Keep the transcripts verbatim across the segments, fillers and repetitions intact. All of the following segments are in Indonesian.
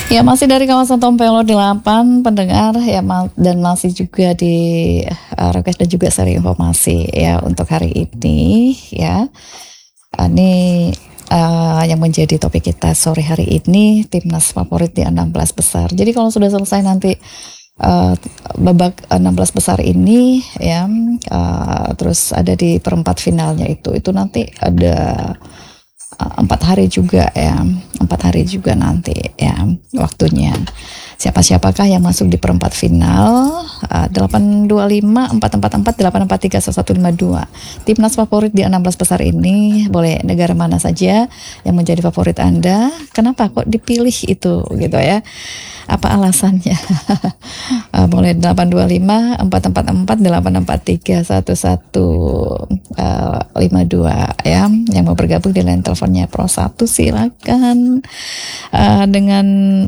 Ya, masih dari kawasan Tompelo delapan pendengar ya, dan masih juga di uh, request dan juga seri informasi ya untuk hari ini ya. Ini uh, yang menjadi topik kita sore hari ini, timnas favorit di enam belas besar. Jadi kalau sudah selesai nanti uh, babak enam belas besar ini ya, uh, terus ada di perempat finalnya itu, itu nanti ada empat hari juga ya, empat hari juga nanti ya waktunya. Siapa-siapakah yang masuk di perempat final? uh, delapan dua lima empat empat empat delapan empat tiga satu lima dua. Timnas favorit di enam belas besar ini, boleh negara mana saja yang menjadi favorit Anda? Kenapa kok dipilih itu gitu ya? Apa alasannya? uh, boleh delapan dua lima empat empat empat delapan empat tiga satu satu lima dua ya. Yang mau bergabung di line teleponnya Pro satu silakan. Uh, dengan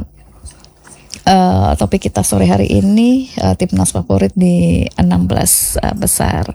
uh, topik kita sore hari ini, uh, timnas favorit di enam belas uh, besar.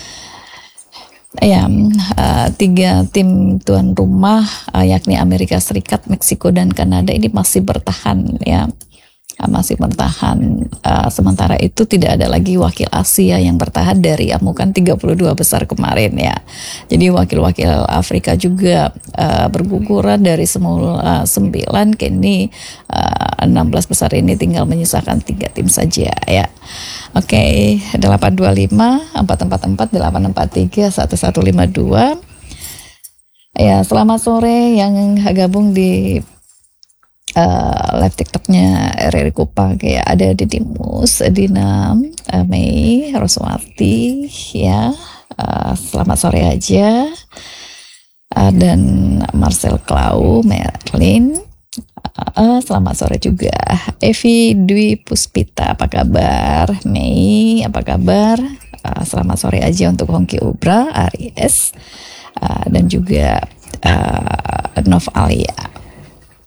Ya, uh, tiga tim tuan rumah uh, yakni Amerika Serikat, Meksiko dan Kanada ini masih bertahan ya. masih bertahan. Uh, sementara itu tidak ada lagi wakil Asia yang bertahan dari amukan tiga puluh dua besar kemarin ya. Jadi wakil-wakil Afrika juga uh, berguguran dari semula sembilan, kini uh, enam belas besar ini tinggal menyisakan tiga tim saja ya. Oke, okay, delapan dua lima empat empat empat delapan empat tiga satu satu lima dua. Ya, selamat sore yang gabung di Uh, live TikToknya R R Kupang ya. Ada Didimus, Dinam, uh, Mei, Roswati ya. Uh, selamat sore aja. Uh, dan Marcel Klau, Merlin. Uh, selamat sore juga. Evi Dwi Puspita, apa kabar? Mei, apa kabar? Uh, selamat sore aja untuk Hongki Ubra, Aries, uh, dan juga uh, Nov Alia.